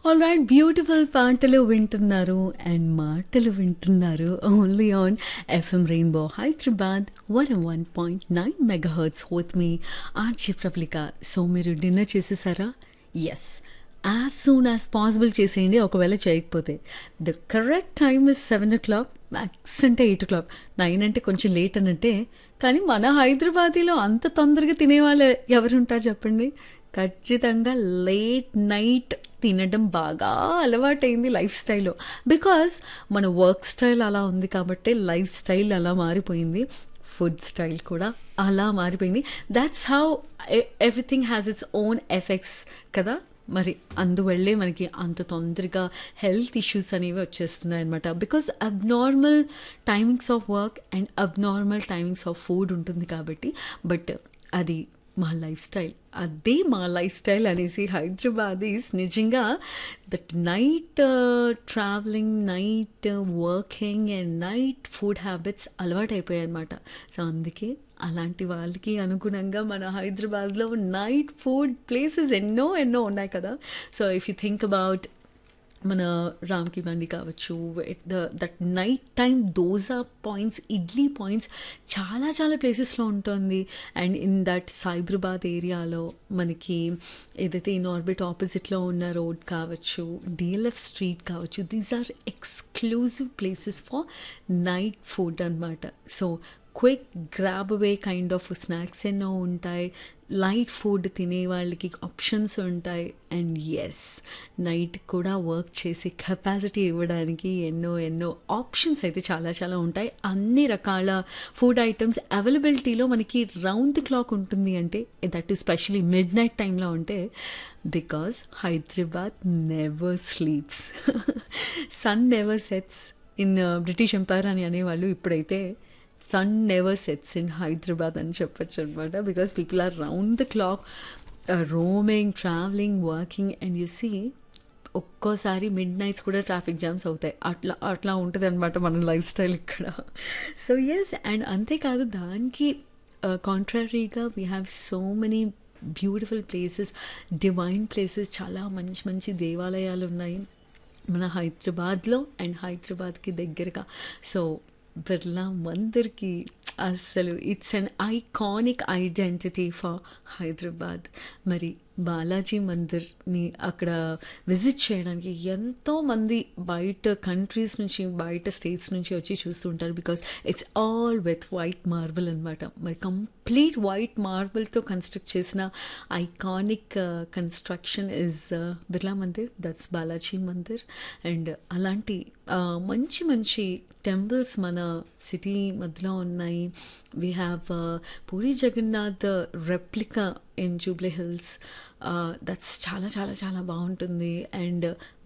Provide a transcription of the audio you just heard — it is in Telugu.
ఆల్రైట్ బ్యూటిఫుల్ పాటలు వింటున్నారు అండ్ మాటలు వింటున్నారు only on FM rainbow Hyderabad 101.9 megahertz with me RJ Prabalika. So మీరు dinner చేసేసారా? Yes, as soon as possible చేసేయండి. ఒకవేళ చేయకపోతే the correct time is 7 o'clock, max అంటే 8 o'clock. 9 అంటే కొంచెం లేట్ అన్నట్టే. కానీ మన హైదరాబాదీలో అంత తొందరగా తినేవాళ్ళు ఎవరుంటారు చెప్పండి? ఖచ్చితంగా లేట్ నైట్ తినడం బాగా అలవాటైంది లైఫ్ స్టైల్లో. బికాస్ మన వర్క్ స్టైల్ అలా ఉంది కాబట్టి లైఫ్ స్టైల్ అలా మారిపోయింది, ఫుడ్ స్టైల్ కూడా అలా మారిపోయింది. That's how everything has its own effects కదా. మరి అందువల్లే మనకి అంత తొందరగా హెల్త్ ఇష్యూస్ అనేవి వచ్చేస్తున్నాయి అనమాట. Because abnormal timings of work and abnormal timings of food ఉంటుంది కాబట్టి. బట్ అది మా లైఫ్ స్టైల్, అదే మా లైఫ్ స్టైల్ అనేసి హైదరాబాదీస్ నిజంగా that night travelling, night working and night food habits అలవాటు అయిపోయాయి అనమాట. సో అందుకే అలాంటి వాళ్ళకి అనుగుణంగా మన హైదరాబాద్లో నైట్ ఫుడ్ ప్లేసెస్ ఎన్నో ఎన్నో ఉన్నాయి కదా. So if you think about మన రామ్కి బండి కావచ్చు, that night time dosa points, idli points చాలా చాలా ప్లేసెస్లో ఉంటుంది. అండ్ ఇన్ దట్ సైబరాబాద్ ఏరియాలో మనకి ఏదైతే ఇన్ ఆర్బిట్ ఆపోజిట్లో ఉన్న రోడ్ కావచ్చు, డిఎల్ఎఫ్ స్ట్రీట్ కావచ్చు, these are exclusive places for night food అనమాట. So quick grab away kind of snacks ఎన్నో ఉంటాయి, లైట్ ఫుడ్ తినే వాళ్ళకి ఆప్షన్స్ ఉంటాయి. అండ్ ఎస్, నైట్ కూడా వర్క్ చేసి కెపాసిటీ ఇవ్వడానికి ఎన్నో ఎన్నో ఆప్షన్స్ అయితే చాలా చాలా ఉంటాయి. అన్ని రకాల ఫుడ్ ఐటమ్స్ అవైలబిలిటీలో మనకి రౌండ్ ది క్లాక్ ఉంటుంది. అంటే that is especially mid night టైంలో ఉంటే, because Hyderabad never sleeps, sun never sets in British empire అని అనేవాళ్ళు. ఇప్పుడైతే sun never sets in Hyderabad అని చెప్పచ్చు అనమాట. Because people R round the clock roaming, travelling, working. And you see ఒక్కోసారి మిడ్ నైట్స్ కూడా ట్రాఫిక్ జామ్స్ అవుతాయి. అట్లా అట్లా ఉంటుంది అనమాట మన లైఫ్ స్టైల్ ఇక్కడ. సో ఎస్, అండ్ అంతేకాదు దానికి కాంట్రరీగా we have so many beautiful places, divine places, చాలా మంచి మంచి దేవాలయాలు ఉన్నాయి మన హైదరాబాద్లో అండ్ హైదరాబాద్కి దగ్గరగా. సో బిర్లా మందిర్కి అసలు it's an iconic identity for Hyderabad. మరి బాలాజీ మందిర్ని అక్కడ విజిట్ చేయడానికి ఎంతోమంది బయట కంట్రీస్ నుంచి, బయట స్టేట్స్ నుంచి వచ్చి చూస్తూ ఉంటారు. Because it's all with white marble అనమాట. మరి కంప్లీట్ వైట్ మార్బుల్తో కన్స్ట్రక్ట్ చేసిన iconic construction is Birla Mandir, that's Balaji Mandir. And అలాంటి మంచి మంచి టెంపుల్స్ మన సిటీ మధ్యలో ఉన్నాయి. We have puri Jagannadh replica in Jubilee hills, that's చాలా చాలా చాలా బాగుంటుంది. అండ్